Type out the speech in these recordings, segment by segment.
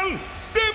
gol de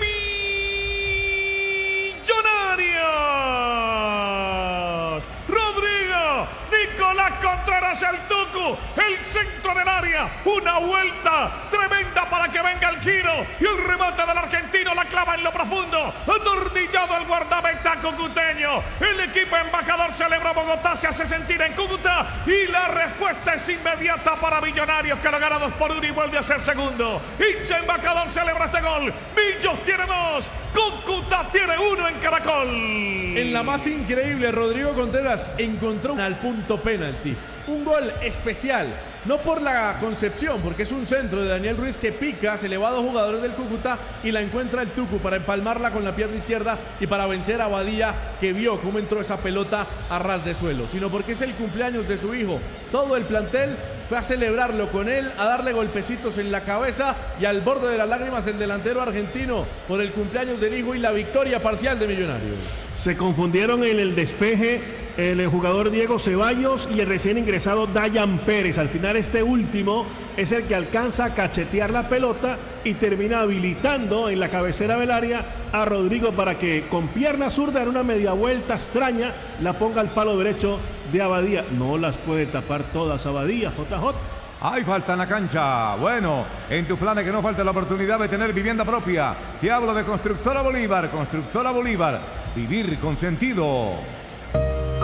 Millonarios. Rodrigo Nicolás Contreras, el Tucu, el centro del área, una vuelta tremenda para que venga el giro y el remate del argentino la clava en lo profundo, atornillado el guardameta cucuteño. El equipo embajador celebra Bogotá, se hace sentir en Cúcuta y la respuesta es inmediata para Millonarios, que lo gana 2-1 y vuelve a ser segundo. Hincha embajador celebra este gol. Millos tiene 2, Cúcuta tiene 1 en Caracol. En la más increíble, Rodrigo Contreras encontró al punto penalti. Un gol especial, no por la concepción, porque es un centro de Daniel Ruiz que pica, se le va a 2 jugadores del Cúcuta y la encuentra el Tucu para empalmarla con la pierna izquierda y para vencer a Badía, que vio cómo entró esa pelota a ras de suelo, sino porque es el cumpleaños de su hijo. Todo el plantel fue a celebrarlo con él, a darle golpecitos en la cabeza y al borde de las lágrimas el delantero argentino por el cumpleaños del hijo y la victoria parcial de Millonarios. Se confundieron en el despeje el jugador Diego Ceballos y el recién ingresado Dayan Pérez. Al final este último es el que alcanza a cachetear la pelota y termina habilitando en la cabecera del área a Rodrigo para que con pierna zurda en una media vuelta extraña la ponga al palo derecho de Abadía. No las puede tapar todas Abadía, JJ. Hay falta en la cancha. Bueno, en tus planes que no falte la oportunidad de tener vivienda propia. Te hablo de Constructora Bolívar. Constructora Bolívar. Vivir con sentido.